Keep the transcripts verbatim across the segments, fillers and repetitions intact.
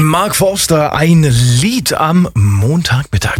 Mark Forster, ein Lied am Montagmittag.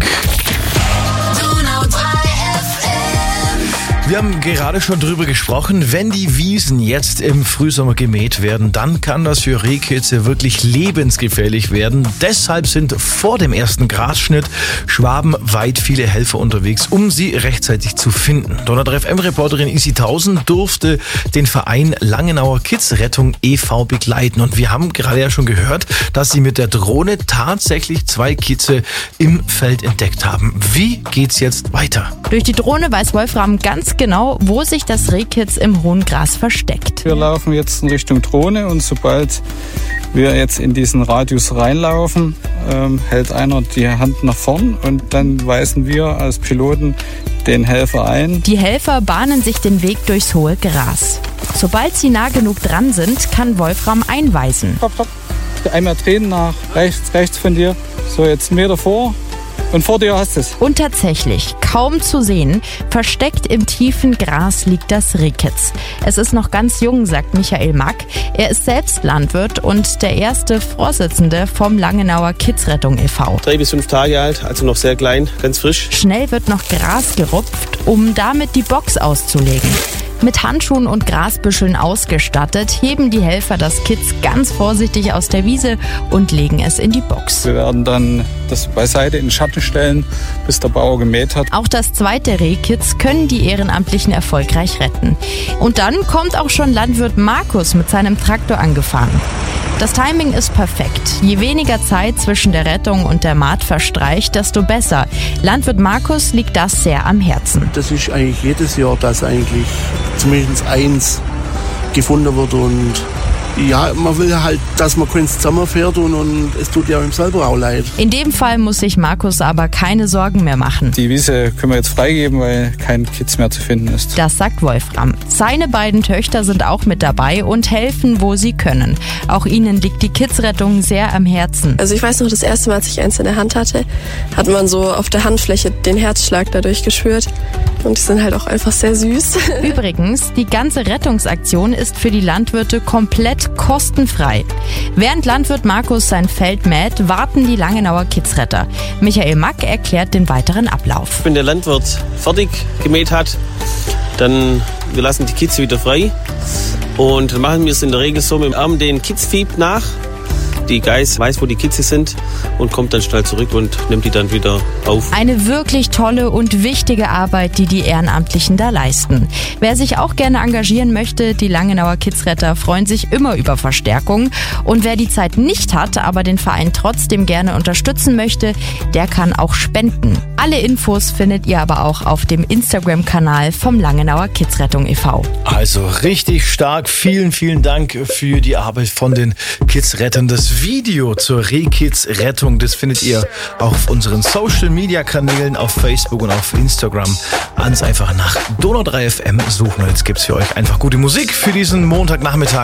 Wir haben gerade schon drüber gesprochen, wenn die Wiesen jetzt im Frühsommer gemäht werden, dann kann das für Rehkids wirklich lebensgefährlich werden. Deshalb sind vor dem ersten Grasschnitt schwabenweit viele Helfer unterwegs, um sie rechtzeitig zu finden. Donau drei F M-Reporterin Isi Tausen durfte den Verein Langenauer Kidsrettung e V begleiten. Und wir haben gerade ja schon gehört, dass sie mit der Drohne tatsächlich zwei Kitze im Feld entdeckt haben. Wie geht's jetzt weiter? Durch die Drohne weiß Wolfram ganz genau, wo sich das Rehkitz im hohen Gras versteckt. Wir laufen jetzt in Richtung Drohne und sobald wir jetzt in diesen Radius reinlaufen, ähm, hält einer die Hand nach vorn und dann weisen wir als Piloten den Helfer ein. Die Helfer bahnen sich den Weg durchs hohe Gras. Sobald sie nah genug dran sind, kann Wolfram einweisen. Stopp, stopp. Einmal drehen nach rechts, rechts von dir. So, jetzt einen Meter vor. Und vor dir hast du es. Und tatsächlich, kaum zu sehen, versteckt im tiefen Gras liegt das Rehkitz. Es ist noch ganz jung, sagt Michael Mack. Er ist selbst Landwirt und der erste Vorsitzende vom Langenauer Kidsrettung e V Drei bis fünf Tage alt, also noch sehr klein, ganz frisch. Schnell wird noch Gras gerupft, um damit die Box auszulegen. Mit Handschuhen und Grasbüscheln ausgestattet, heben die Helfer das Kitz ganz vorsichtig aus der Wiese und legen es in die Box. Wir werden dann das beiseite in den Schatten stellen, bis der Bauer gemäht hat. Auch das zweite Rehkitz können die Ehrenamtlichen erfolgreich retten. Und dann kommt auch schon Landwirt Markus mit seinem Traktor angefahren. Das Timing ist perfekt. Je weniger Zeit zwischen der Rettung und der Maat verstreicht, desto besser. Landwirt Markus liegt das sehr am Herzen. Das ist eigentlich jedes Jahr, dass eigentlich zumindest eins gefunden wird und ja, man will halt, dass man keins zusammenfährt und, und es tut ja ihm selber auch leid. In dem Fall muss sich Markus aber keine Sorgen mehr machen. Die Wiese können wir jetzt freigeben, weil kein Kitz mehr zu finden ist. Das sagt Wolfram. Seine beiden Töchter sind auch mit dabei und helfen, wo sie können. Auch ihnen liegt die Kidsrettung sehr am Herzen. Also ich weiß noch, das erste Mal, als ich eins in der Hand hatte, hat man so auf der Handfläche den Herzschlag dadurch gespürt. Und die sind halt auch einfach sehr süß. Übrigens, die ganze Rettungsaktion ist für die Landwirte komplett kostenfrei. Während Landwirt Markus sein Feld mäht, warten die Langenauer Kidsretter. Michael Mack erklärt den weiteren Ablauf. Wenn der Landwirt fertig gemäht hat, dann wir lassen die Kitze wieder frei. Und dann machen wir es in der Regel so mit dem Arm den Kitzfieb nach. Die Geiß weiß, wo die Kitze sind und kommt dann schnell zurück und nimmt die dann wieder auf. Eine wirklich tolle und wichtige Arbeit, die die Ehrenamtlichen da leisten. Wer sich auch gerne engagieren möchte, die Langenauer Kidsretter freuen sich immer über Verstärkung. Und wer die Zeit nicht hat, aber den Verein trotzdem gerne unterstützen möchte, der kann auch spenden. Alle Infos findet ihr aber auch auf dem Instagram-Kanal vom Langenauer Kidsrettung e V Also richtig stark. Vielen, vielen Dank für die Arbeit von den Kidsrettern. Das Video zur Rehkids-Rettung, das findet ihr auch auf unseren Social-Media-Kanälen, auf Facebook und auf Instagram. Ganz einfach nach Donau drei F M suchen. Und jetzt gibt's für euch einfach gute Musik für diesen Montagnachmittag.